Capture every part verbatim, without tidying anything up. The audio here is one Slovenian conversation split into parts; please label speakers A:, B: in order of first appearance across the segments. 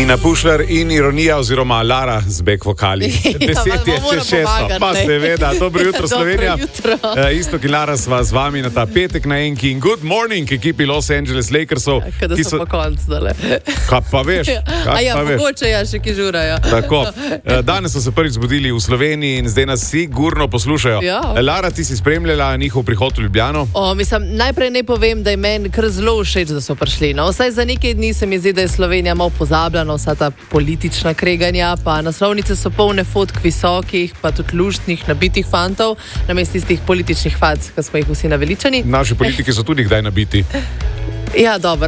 A: Nina Pušlar in ironija oziroma Lara z back vokali. Deset je še šesto. Pa seveda, dobro jutro Slovenija.
B: Jutro.
A: Uh, isto ki Lara sva z vami na ta petek na enki in good morning ekipi Los Angeles Lakersov.
B: Ja, kada so pa konc zdale.
A: Kaj pa veš?
B: A ja, mogoče ja, še ki žurajo.
A: Tako. Uh, danes so se prvič zbudili v Sloveniji in zdaj nas sigurno poslušajo.
B: Ja.
A: Lara, ti si spremljala njihov prihod v Ljubljano?
B: O, mislim, najprej ne povem, da je meni kar zelo všeč, da so prišli. No, vsaj za nekaj dni se mi zdi, da je Slovenija malo pozabljena, vsa ta politična kreganja, pa naslovnice so polne fotk visokih, pa tudi luštnih, nabitih fantov, namesto tistih političnih fac, ki smo jih vsi naveličani.
A: Naši politiki so tudi kdaj nabiti.
B: Ja, dobro.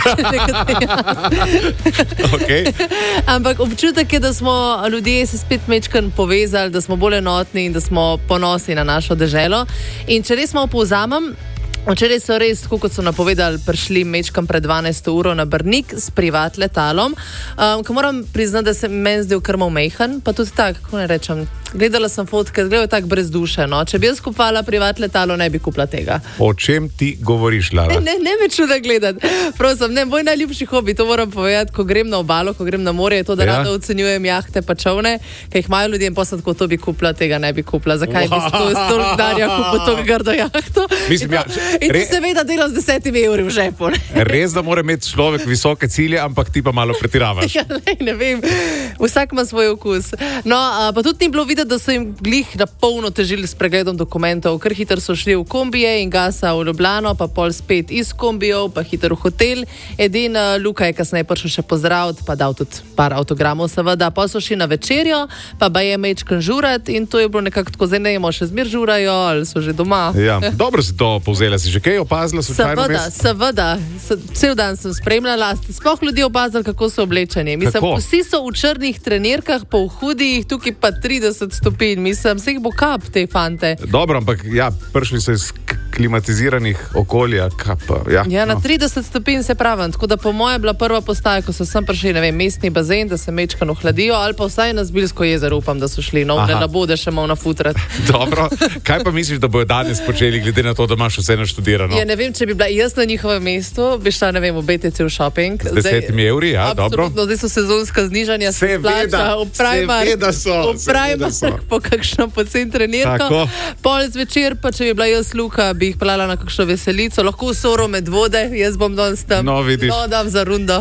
A: Okay.
B: Ampak občutek je, da smo ljudje se spet mečkan povezali, da smo bolj enotni in da smo ponosni na našo deželo. In če res malo povzamem, včeraj so res, kot so napovedali, prišli mečkam pred dvanajsto uro na Brnik s privat letalom, um, ko moram priznati, da se meni zdel kar mal mejhan, pa tudi tako, kako ne rečem, gledala sem fotke, gledala tako brez duše, no. Če bi jaz kupovala privat letalo, ne bi kupila tega.
A: O čem ti govoriš, Lara?
B: Ne, ne, ne me čuda gledati. Prosim, ne, moj najljubši hobi, to moram povedati, ko grem na obalo, ko grem na morje, je to, da
A: Ja.
B: rada ocenjujem jahte pa čovne, ki jih imajo ljudje in posad, ko to bi kupila, tega ne bi kupila. Zakaj bi to s toliko denarja kupila to grdo jahto?
A: Mislim,
B: in
A: ja,
B: to, in
A: re-
B: to seveda dela z desetimi evri v žepu. Ne?
A: Res, da mora imeti človek visoke cilje, ampak ti pa malo pretiravaš.
B: Ja, ne, ne vem, vsak ima svoj okus. No, a, pa tudi ni bilo videti, da so jim glih na polno težili s pregledom dokumentov. Kar hitro so šli v kombije in gasa v Ljubljano, pa pol spet iz kombijev, pa hitro v hotel. Edin uh, Luka je kasneje prišel še pozdraviti, pa dal tudi par autogramov seveda. Pa so šli na večerjo, pa ba je mečkan žurat in to je bilo nekako tako, zdaj ne vemo, še zmer žurajo ali so že doma.
A: Ja, dobro si to povzela, si že kaj opazila?
B: Seveda, seveda. Se, cel dan sem spremljala, sploh ljudi opazili, kako so oblečeni. Mislim,
A: Kako?
B: vsi so v črnih trenirkah, pa v hudih, tukaj pa trideset stopinj. Mislim, se jih bo kap, te fante.
A: Dobro, ampak ja, prišli so iz k- klimatiziranih okolja, kapa. Ja,
B: Ja, na
A: no.
B: trideset stopinj se pravim, tako da po moje bila prva postaja, ko so sem prišli, ne vem, mestni bazen, da se mečkano hladijo, ali pa vsaj na Zbiljsko jezero, upam, da so šli, no,
A: Aha.
B: ne bode še malo nafutrat.
A: Dobro, kaj pa misliš, da bojo danes počeli, glede na to, da imaš vse naštudirano?
B: Ja, ne vem, če bi bila jaz na njihovem mestu, bi šla, ne vem, v B T C v shopping.
A: Z desetimi evri, ja, dobro.
B: Absolutno, zdaj so sezonska znižanja, se
A: Seveda,
B: splača, v Primark,
A: seveda so,
B: v
A: seveda so.
B: Primark po kakšno pocen trenirko.
A: Tako.
B: Pol zvečer, pa če bi bila jaz Luka, bi jih pelala na kakšno veselico, lahko v Soro med vode, jaz bom danes tam.
A: No, vidiš.
B: No, dam za rundo.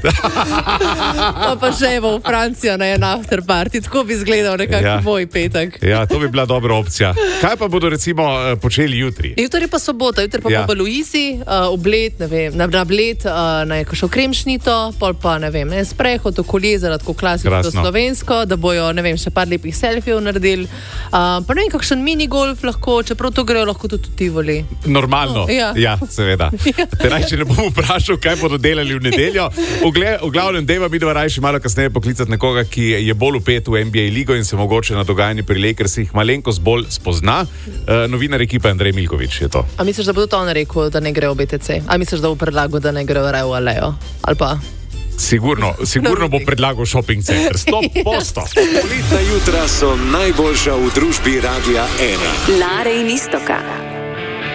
B: Pa pa še v Francijo na en after party, tako bi izgledal nekako
A: Ja.
B: moj petek.
A: Ja, to bi bila dobra opcija. Kaj pa bodo recimo eh, počeli jutri?
B: Jutri pa sobota, jutri pa
A: Ja.
B: ja. bo v Luisi, uh, obled, ne vem, na, na bled, uh, na kakšno kremšnito, pol pa ne vem, ne, sprehod okoli jezera, tako klasično
A: Krasno.
B: slovensko, da bojo, ne vem, še par lepih selfijev naredili. Uh, pa ne vem, kakšen minigolf lahko, čeprav to grejo lahko tudi v Tivoli.
A: Normalno,
B: No, ja.
A: ja, seveda. Te rajče ne bom vprašal, kaj bodo delali v nedeljo. V, gle, v glavnem deva mi dva rajši malo kasneje poklicati nekoga, ki je bolj upet v N B A ligo in se mogoče na dogajanje pri Lakersih malenkost bolj spozna. Uh, novinar ekipe Andrej Milkovič je to.
B: A misliš, da bo to on rekel, da ne grejo v B T C? A misliš, da bo predlagal, da ne grejo v Alejo? Ali pa?
A: Sigurno, sigurno bo predlagal shopping center. sto posto.
C: Politna jutra so najboljša v družbi Radia ena.
D: Lare in Istoka.